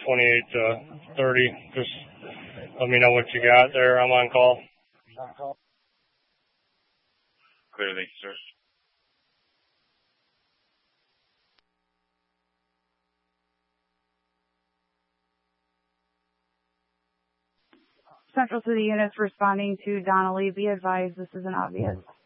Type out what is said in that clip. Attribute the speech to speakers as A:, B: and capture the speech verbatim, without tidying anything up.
A: twenty-eight to thirty. Just let me know what you got there. I'm on call.
B: Clear, thank you, sir.
C: Central City units responding to Donnelly. Be advised, this is an obvious.